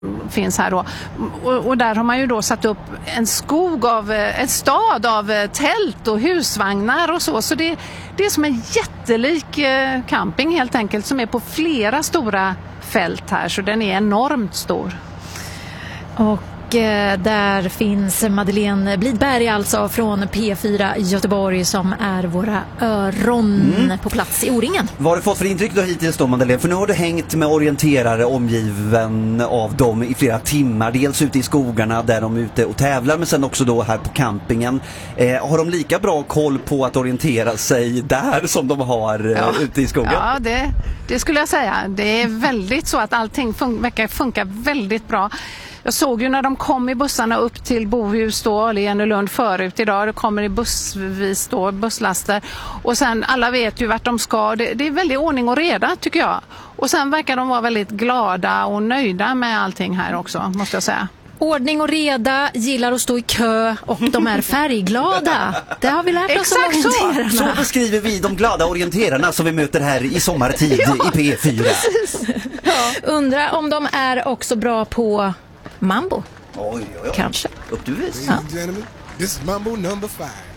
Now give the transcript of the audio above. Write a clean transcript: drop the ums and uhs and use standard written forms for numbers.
finns här då. Och där har man ju då satt upp en stad av tält och husvagnar och så. Så det är som en jättelik camping helt enkelt, som är på flera stora fält här, så den är enormt stor. Och där finns Madeleine Blidberg alltså från P4 Göteborg som är våra öron på plats i O-ringen. Vad har du fått för intryck då hittills då, Madeleine? För nu har du hängt med orienterare omgiven av dem i flera timmar. Dels ute i skogarna där de är ute och tävlar, men sen också då här på campingen. Har de lika bra koll på att orientera sig där som de har ute i skogen? Ja, det skulle jag säga. Det är väldigt så att allting verkar funka väldigt bra. Jag såg ju när de kom i bussarna upp till Bohus då, eller Jenulund förut idag, det kommer i bussvis då, busslaster. Och sen alla vet ju vart de ska. Det är väldigt ordning och reda tycker jag. Och sen verkar de vara väldigt glada och nöjda med allting här också, måste jag säga. Ordning och reda, gillar att stå i kö och de är färgglada. Det har vi lärt oss om orienterarna. Så beskriver vi de glada orienterarna som vi möter här i sommartid i P4. Undrar om de är också bra på mambo. Oj. Kanske. Upp du vis. Ladies and gentlemen, this is Mambo number 5.